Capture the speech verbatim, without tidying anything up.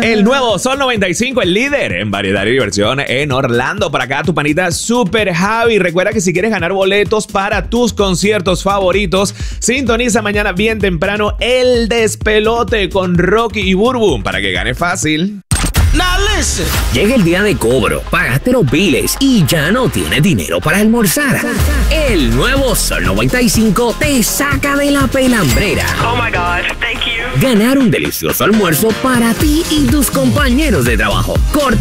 El nuevo Sol noventa y cinco, el líder en variedad y diversión en Orlando. Para acá tu panita Super Javi. Recuerda que si quieres ganar boletos para tus conciertos favoritos, sintoniza mañana bien temprano El Despelote con Rocky y Burbu para que gane fácil. Llega el día de cobro, pagaste los biles y ya no tienes dinero para almorzar. El nuevo Sol noventa y cinco te saca de la pelambrera. Oh my God, thank you. Ganar un delicioso almuerzo para ti y tus compañeros de trabajo. Corta